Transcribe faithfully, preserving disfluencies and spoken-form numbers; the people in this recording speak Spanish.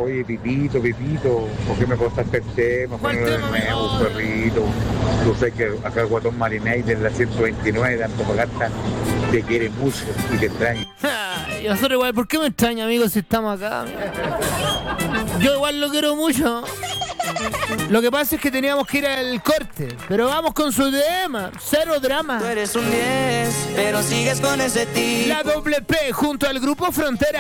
Oye, Pipito, Pipito, ¿por qué me costaste el tema? ¿Cuál Ponelo de tema, nuevo, amigo? perrito. Tú sabes que acá el Guatón Marinade en la ciento veintinueve de Antofagasta te quiere mucho y te extraña. Y nosotros igual, ¿por qué me extraña, amigo, si estamos acá? Yo igual lo quiero mucho. Lo que pasa es que teníamos que ir al corte, pero vamos con su tema, cero drama. Tú eres un diez, pero sigues con ese tipo. La doble P junto al Grupo Frontera.